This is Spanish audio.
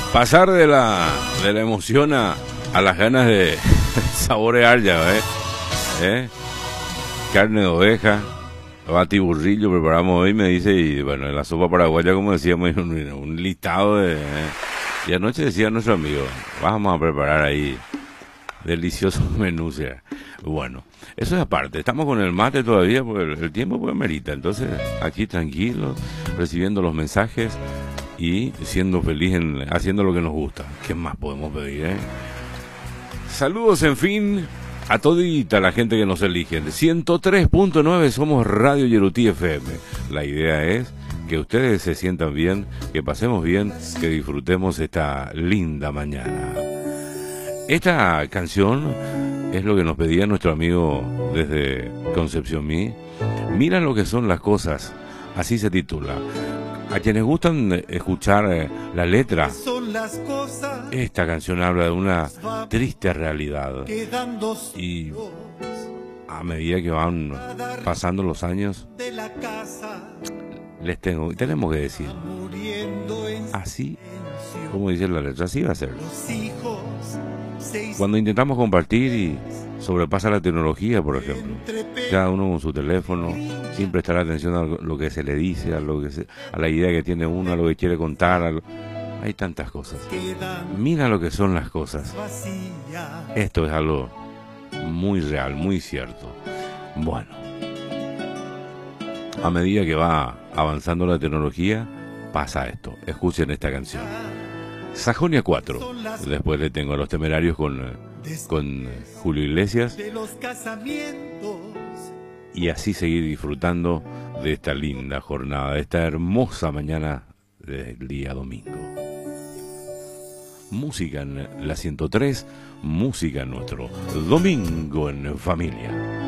Pasar de la emoción a las ganas de saborear ya, carne de oveja, batiburrillo preparamos hoy, me dice, y bueno, en la sopa paraguaya, como decíamos, un listado de... Y anoche decía nuestro amigo, vamos a preparar ahí deliciosos menús ya. Bueno, eso es aparte, estamos con el mate todavía, porque el tiempo pues merita, entonces aquí tranquilos, recibiendo los mensajes y siendo feliz haciendo lo que nos gusta. ¿Qué más podemos pedir, Saludos, en fin, a todita la gente que nos elige. 103.9 somos Radio Yerutí FM. La idea es que ustedes se sientan bien, que pasemos bien, que disfrutemos esta linda mañana. Esta canción es lo que nos pedía nuestro amigo desde Concepción Mí. Mira lo que son las cosas, así se titula. A quienes gustan escuchar la letra, esta canción habla de una triste realidad. Y a medida que van pasando los años, tenemos que decir, así como dice la letra, así va a ser. Cuando intentamos compartir y sobrepasa la tecnología, por ejemplo, cada uno con su teléfono, sin prestar atención a lo que se le dice, a la idea que tiene uno, a lo que quiere contar, hay tantas cosas. Mira lo que son las cosas. Esto es algo muy real, muy cierto. Bueno, a medida que va avanzando la tecnología, pasa esto. Escuchen esta canción. Sajonia 4. Después le tengo a Los Temerarios con Julio Iglesias. Y así seguir disfrutando de esta linda jornada, de esta hermosa mañana del día domingo. Música en la 103, música en nuestro Domingo en Familia.